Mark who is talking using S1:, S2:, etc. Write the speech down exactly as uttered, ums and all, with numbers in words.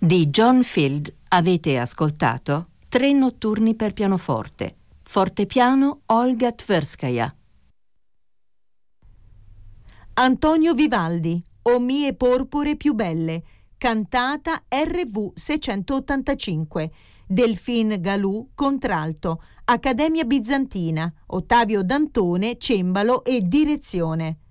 S1: Di John Field avete ascoltato Tre notturni per pianoforte, fortepiano Olga Tverskaya.
S2: Antonio Vivaldi, O mie porpore più belle, cantata R V seicentottantacinque, Delphine Galou, contralto, Accademia Bizantina, Ottavio Dantone, cembalo e direzione.